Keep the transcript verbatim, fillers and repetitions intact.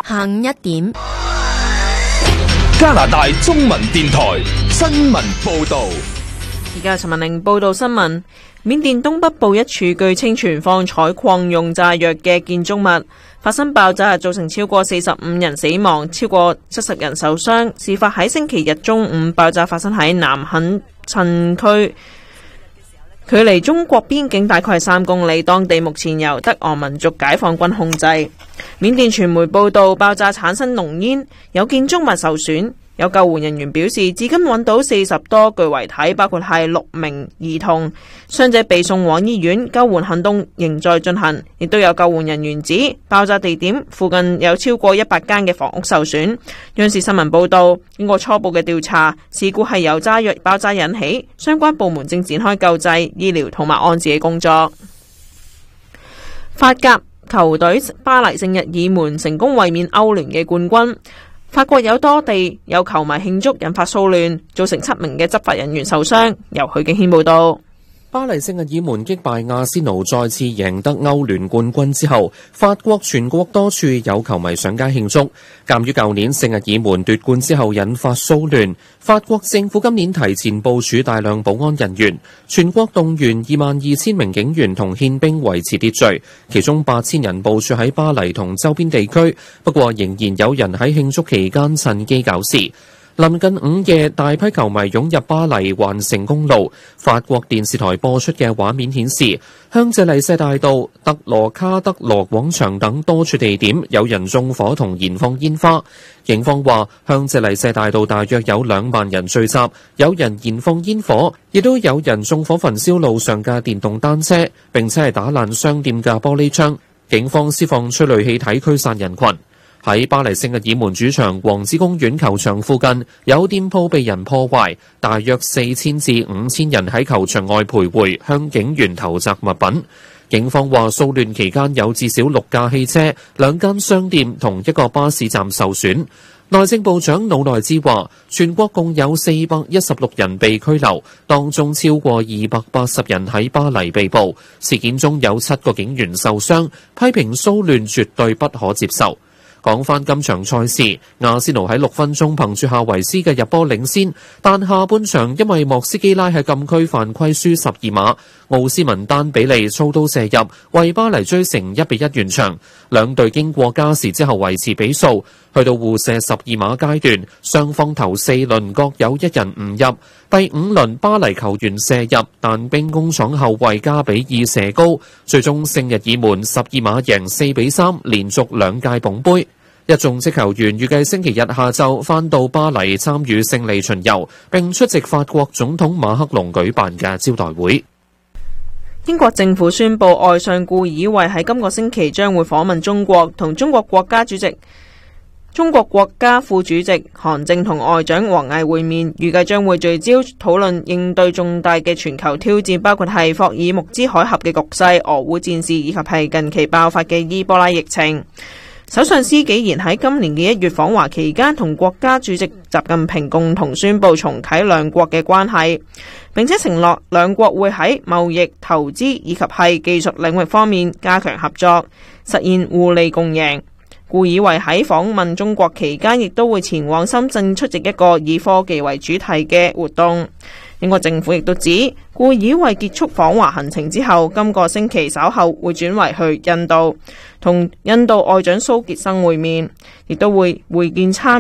下午一點， 加拿大中文電台新聞報道。 而家陳文玲報道新聞。緬甸東北部一處據稱存放採礦用炸藥嘅建築物發生爆炸，造成超過四十五人死亡，超過七十人受傷。事發喺星期日中午，爆炸發生喺南肯鎮區，距離中國邊境大概係三公里。當地目前由德昂民族解放軍控制。緬甸傳媒報道，爆炸產生濃煙，有建築物受損。有救援人員表示，至今揾到四十多具遺體，包括係六名兒童，傷者被送往醫院，救援行動仍在進行。亦都有救援人員指，爆炸地點附近有超過一百間嘅房屋受損。央視新聞報道，經過初步嘅調查，事故係由炸藥爆炸引起，相關部門正展開救濟、醫療同埋安置嘅工作。法甲球隊巴黎聖日耳門成功衛冕歐聯嘅冠軍。法國有多地有球迷慶祝，引發騷亂，造成七名嘅執法人員受傷。由許敬軒報道。 巴黎聖日耳門擊敗阿仙奴，再次贏得歐聯冠軍之後，法國全國多處有球迷上街慶祝。鑑於舊年聖日耳門奪冠之後引發騷亂，法國政府今年提前部署大量保安人員，全國動員二萬二千名警員同憲兵維持秩序，其中八千人部署喺巴黎同周邊地區。不過仍然有人喺慶祝期間趁機搞事。臨近午夜，大批球迷湧入巴黎環城公路。法國電視台播出嘅畫面顯示，香榭麗舍大道、特羅卡德羅廣場等多處地點有人縱火同燃放煙花。警方話，香榭麗舍大道大約有兩萬人聚集，有人燃放煙火，亦都有人縱火焚燒路上嘅電動單車，並且係打爛商店嘅玻璃窗。警方施放催淚氣體驅散人群。喺巴黎聖日耳門主場王子公園球場附近，有店鋪被人破壞，大約四千至五千人喺球場外徘徊，向警員投擲物品。警方話，騷亂期間有至少六架汽車、兩間商店同一個巴士站受損。內政部長魯內茲話，全國共有四百一十六人被拘留，當中超過二百八十人喺巴黎被捕。事件中有七個警員受傷，批評騷亂絕對不可接受。講返今場賽事，阿仙奴喺六分鐘憑住夏維斯嘅入波領先，但下半場因為莫斯基拉喺禁區犯規輸十二碼，奧斯文丹比利操刀射入，為巴黎追成一比一完場。兩隊經過加時之後維持比數，去到互射十二碼階段，雙方頭四輪各有一人唔入。第五輪巴黎球員射入，但兵工廠後衛加比爾射高，最終聖日耳門十二碼贏四比三，連續兩屆捧杯。一眾職球員預計星期日下晝返到巴黎參與勝利巡遊，並出席法國總統馬克龍舉辦嘅招待會。 英國政府宣布，外相顧以為喺今個星期將會訪問中國，同中國國家主席、中國國家副主席韓正同外長王毅會面，預計將會聚焦討論應對重大嘅全球挑戰，包括係霍爾木茲海峽嘅局勢、俄烏戰事以及係近期爆發嘅伊波拉疫情。首相施紀賢喺今年嘅一月訪華期間，同國家主席習近平共同宣布重啟兩國嘅關係，並且承諾兩國會喺貿易、投資以及係技術領域方面加強合作，實現互利共贏。顧以為喺訪問中國期間，亦都會前往深圳出席一個以科技為主題嘅活動。英國政府亦都指，顧以為結束訪華行程之後，今個星期稍後會轉為去印度，同印度外長蘇傑生會面，亦都會會見參